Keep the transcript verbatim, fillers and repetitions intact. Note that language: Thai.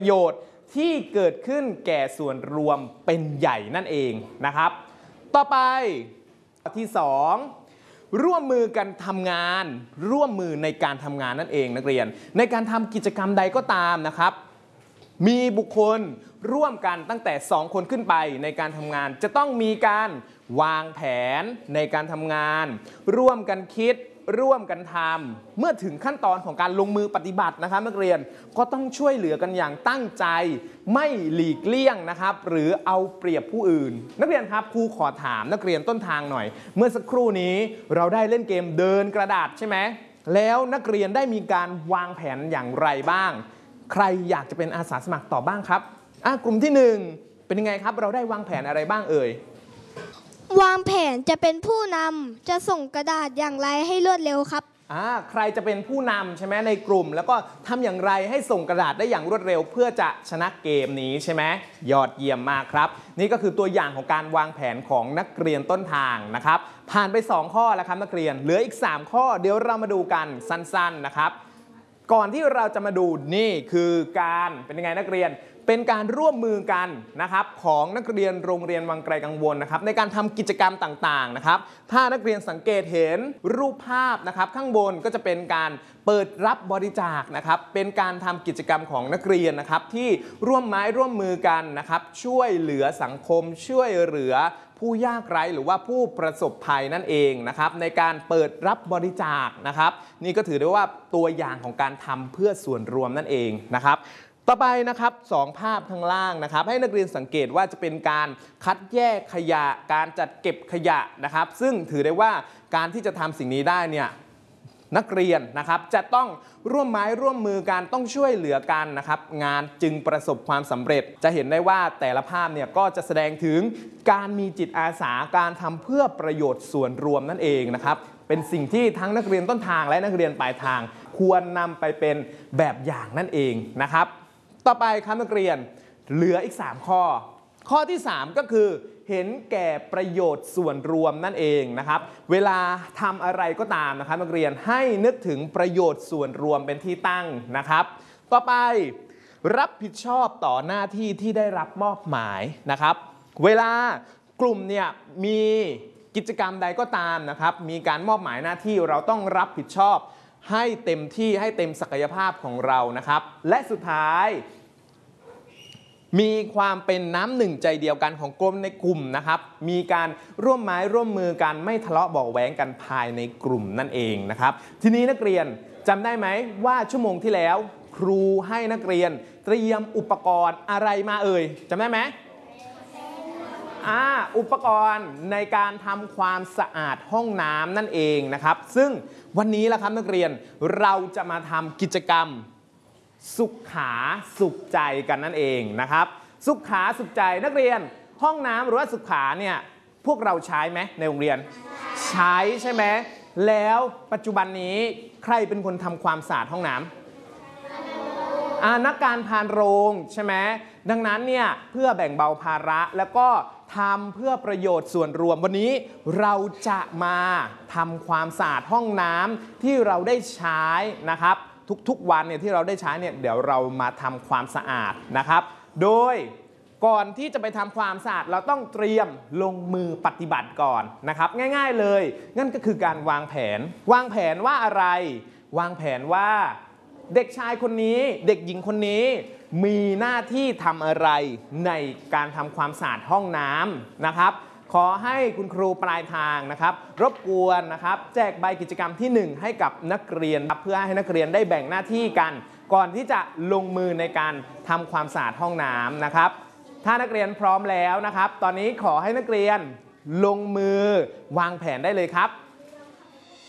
ประโยชน์ที่เกิดขึ้นแก่ส่วนรวมเป็นใหญ่นั่นเองนะครับต่อไปที่สองร่วมมือกันทำงานร่วมมือในการทำงานนั่นเองนักเรียนในการทำกิจกรรมใดก็ตามนะครับมีบุคคลร่วมกันตั้งแต่สองคนขึ้นไปในการทำงานจะต้องมีการวางแผนในการทำงานร่วมกันคิดร่วมกันทำเมื่อถึงขั้นตอนของการลงมือปฏิบัตินะครับนักเรียนก็ต้องช่วยเหลือกันอย่างตั้งใจไม่หลีกเลี่ยงนะครับหรือเอาเปรียบผู้อื่นนักเรียนครับครูขอถามนักเรียนต้นทางหน่อยเมื่อสักครู่นี้เราได้เล่นเกมเดินกระดาษใช่ไหมแล้วนักเรียนได้มีการวางแผนอย่างไรบ้างใครอยากจะเป็นอาสาสมัครต่อบ้างครับอ่ะกลุ่มที่หนึ่งเป็นยังไงครับเราได้วางแผนอะไรบ้างเอ่ยวางแผนจะเป็นผู้นำจะส่งกระดาษอย่างไรให้รวดเร็วครับอ่าใครจะเป็นผู้นำใช่ไหมในกลุ่มแล้วก็ทำอย่างไรให้ส่งกระดาษได้อย่างรวดเร็วเพื่อจะชนะเกมนี้ใช่ไหมยอดเยี่ยมมากครับนี่ก็คือตัวอย่างของการวางแผนของนักเรียนต้นทางนะครับผ่านไปสองข้อแล้วครับนักเรียนเหลืออีกสามข้อเดี๋ยวเรามาดูกันสั้นๆนะครับก่อนที่เราจะมาดูนี่คือการเป็นยังไงนักเรียนเป็นการร่วมมือกันนะครับของนักเรียนโรงเรียนวังไกลกังวลนะครับในการทำกิจกรรมต่างๆนะครับถ้านักเรียนสังเกตเห็นรูปภาพนะครับข้างบนก็จะเป็นการเปิดรับบริจาคนะครับเป็นการทำกิจกรรมของนักเรียนนะครับที่ร่วมไม้ร่วมมือกันนะครับช่วยเหลือสังคมช่วยเหลือผู้ยากไร้หรือว่าผู้ประสบภัยนั่นเองนะครับในการเปิดรับบริจาคนะครับนี่ก็ถือได้ว่าตัวอย่างของการทำเพื่อส่วนรวมนั่นเองนะครับต่อไปนะครับสองภาพข้างล่างนะครับให้นักเรียนสังเกตว่าจะเป็นการคัดแยกขยะการจัดเก็บขยะนะครับซึ่งถือได้ว่าการที่จะทำสิ่งนี้ได้เนี่ยนักเรียนนะครับจะต้องร่วมไม้ร่วมมือกันต้องช่วยเหลือกันนะครับงานจึงประสบความสำเร็จจะเห็นได้ว่าแต่ละภาพเนี่ยก็จะแสดงถึงการมีจิตอาสาการทำเพื่อประโยชน์ส่วนรวมนั่นเองนะครับเป็นสิ่งที่ทั้งนักเรียนต้นทางและนักเรียนปลายทางควรนำไปเป็นแบบอย่างนั่นเองนะครับต่อไปครับนักเรียนเหลืออีกสามข้อข้อที่สามก็คือเห็นแก่ประโยชน์ส่วนรวมนั่นเองนะครับเวลาทำอะไรก็ตามนะครับนักเรียนให้นึกถึงประโยชน์ส่วนรวมเป็นที่ตั้งนะครับต่อไปรับผิดชอบต่อหน้าที่ที่ได้รับมอบหมายนะครับเวลากลุ่มเนี่ยมีกิจกรรมใดก็ตามนะครับมีการมอบหมายหน้าที่เราต้องรับผิดชอบให้เต็มที่ให้เต็มศักยภาพของเรานะครับและสุดท้ายมีความเป็นน้ำหนึ่งใจเดียวกันของกลุ่มในกลุ่มนะครับมีการร่วมไม้ร่วมมือกันไม่ทะเลาะเบาะแว้งกันภายในกลุ่มนั่นเองนะครับทีนี้นักเรียนจำได้ไหมว่าชั่วโมงที่แล้วครูให้นักเรียนเตรียมอุปกรณ์อะไรมาเอ่ยจำได้ไหมอ่าอุปกรณ์ในการทำความสะอาดห้องน้ำนั่นเองนะครับซึ่งวันนี้ล่ะครับนักเรียนเราจะมาทำกิจกรรมสุขาสุขใจกันนั่นเองนะครับสุขาสุขใจนักเรียนห้องน้ำหรือว่าสุขาเนี่ยพวกเราใช้ไหมในโรงเรียนใช้ใช่ไหมแล้วปัจจุบันนี้ใครเป็นคนทำความสะอาดห้องน้ำอ่านักการพานโรงใช่ไหมดังนั้นเนี่ยเพื่อแบ่งเบาภาระแล้วก็ทำเพื่อประโยชน์ส่วนรวมวันนี้เราจะมาทำความสะอาดห้องน้ำที่เราได้ใช้นะครับทุกๆวันเนี่ยที่เราได้ใช้เนี่ยเดี๋ยวเรามาทำความสะอาดนะครับโดยก่อนที่จะไปทำความสะอาดเราต้องเตรียมลงมือปฏิบัติก่อนนะครับง่ายๆเลยนั่นก็คือการวางแผนวางแผนว่าอะไรวางแผนว่าเด็กชายคนนี้เด็กหญิงคนนี้มีหน้าที่ทำอะไรในการทำความสะอาดห้องน้ำนะครับขอให้คุณครูปลายทางนะครับรบกวนนะครับแจกใบกิจกรรมที่หนึ่งให้กับนักเรียนเพื่อให้นักเรียนได้แบ่งหน้าที่กันก่อนที่จะลงมือในการทำความสะอาดห้องน้ำนะครับถ้านักเรียนพร้อมแล้วนะครับตอนนี้ขอให้นักเรียนลงมือวางแผนได้เลยครับ